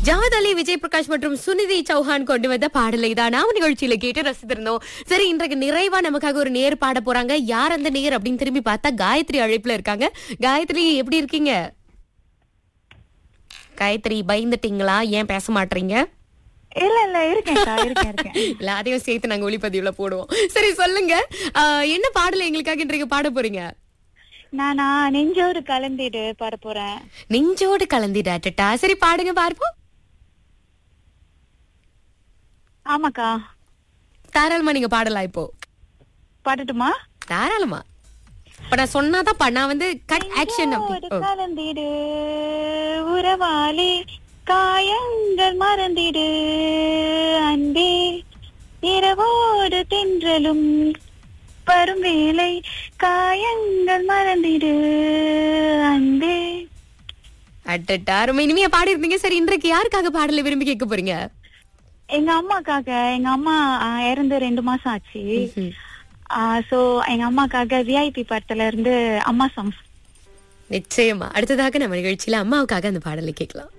Javad அலி, விஜய் பிரகாஷ் மற்றும் சுனிதி சௌஹான் கொண்டு வந்த பாடலை தான் நாம நிகழ்ச்சியில கேட்டு ரசித்திருந்தோம். சரி, இன்றைக்கு நிறைவா நமக்காக ஒரு நேர் பாட போறாங்க. யார் அந்த நேர் அப்படின்னு திரும்பி பார்த்தா காயத்ரி அழைப்புல இருக்காங்க. காயத்ரி, எப்படி இருக்கீங்க? காயத்ரி, பயந்துட்டீங்களா? ஏன் பேச மாட்டீங்க? இல்ல இருக்கேன். இல்ல, அதையும் சேர்த்து நாங்க ஒளிப்பதிவுல போடுவோம். சரி, சொல்லுங்க, என்ன பாடலை எங்களுக்காக இன்றைக்கு பாட போறீங்க? நானா நெஞ்சோடு கலந்திடு பாட போறேன். நெஞ்சோடு கலந்திடாட்டா. சரி, பாடுங்க பார்ப்போம். ஆமாக்கா, தாராளமா நீங்க பாடலாம். இப்போ பாடட்டுமா? தாராளமா. இப்ப நான் சொன்னாதான் நான் வந்து கட் ஆக்ஷன். கலந்திடு உறவாளி, காயங்கள் மறந்திடு அன்பே, இரவோடு தென்றலும் வரும் வேலை, காயங்கள் மறந்திடு அன்பே. அட்டட்டா, ரொம்ப இனிமையா பாடி இருந்தீங்க. சரி, இன்றைக்கு யாருக்காக பாடலை விரும்பி கேட்க போறீங்க? எங்க அம்மாக்காக. எங்க அம்மா இறந்து 2 மாசம் ஆச்சு. சோ எங்க அம்மாக்காக விஐபி படத்துல இருந்து அம்மா சாங்ஸ். நிச்சயமா அடுத்ததாக நம்ம நிகழ்ச்சியில அம்மாவுக்காக அந்த பாடலை கேட்கலாம்.